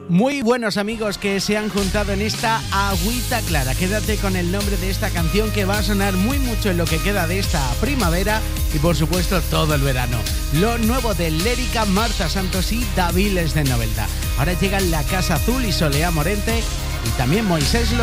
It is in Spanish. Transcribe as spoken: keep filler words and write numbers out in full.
Muy buenos amigos que se han juntado en esta agüita clara. Quédate con el nombre de esta canción que va a sonar muy mucho en lo que queda de esta primavera y por supuesto todo el verano. Lo nuevo de Lérica, Marta Santos y Daviles de Novelda. Ahora llegan La Casa Azul y Soleá Morente y también Moisés Los